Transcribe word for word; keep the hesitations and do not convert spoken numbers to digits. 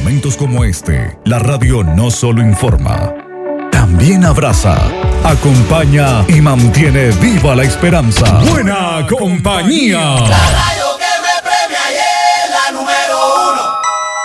momentos como este, la radio no solo informa, también abraza, acompaña y mantiene viva la esperanza. Buena compañía.